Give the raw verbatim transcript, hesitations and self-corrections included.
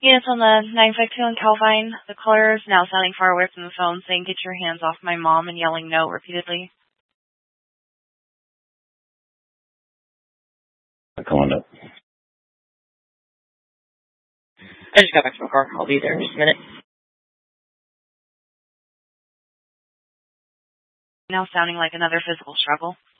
Units on the nine five two in Calvine. The caller is now sounding far away from the phone, saying, "Get your hands off my mom," and yelling "no" repeatedly. Come on up. I just got back to my car. I'll be there in just a minute. Now sounding like another physical struggle.